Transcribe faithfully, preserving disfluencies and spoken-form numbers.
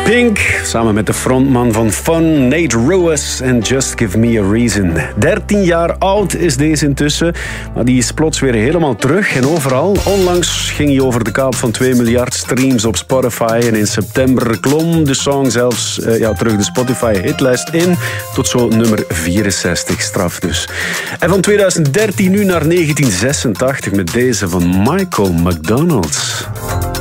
Pink, samen met de frontman van Fun, Nate Ruess en Just Give Me A Reason. dertien jaar oud is deze intussen, maar die is plots weer helemaal terug en overal. Onlangs ging hij over de kaap van twee miljard streams op Spotify en in september klom de song zelfs uh, ja, terug de Spotify-hitlijst in tot zo nummer vierenzestig, straf dus. En van tweeduizend dertien nu naar negentien zesentachtig met deze van Michael McDonald.